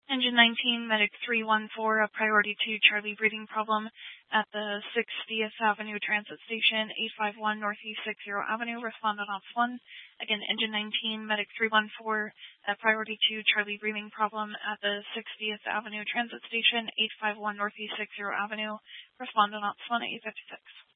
Engine 19, Medic 314, a priority 2 Charlie breathing problem at the 60th Avenue Transit Station, 851 Northeast 60 Avenue, respond on Ops 1. Again, Engine 19, Medic 314, a priority 2 Charlie breathing problem at the 60th Avenue Transit Station, 851 Northeast 60 Avenue, respond on Ops 1 at 856.